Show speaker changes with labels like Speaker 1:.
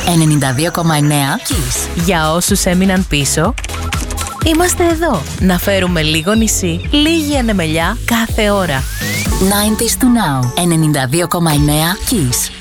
Speaker 1: Kiss. Για όσους έμειναν πίσω, είμαστε εδώ να φέρουμε λίγο νησί, λίγη ανεμελιά κάθε ώρα.
Speaker 2: 90s to now. 92,9 Kiss.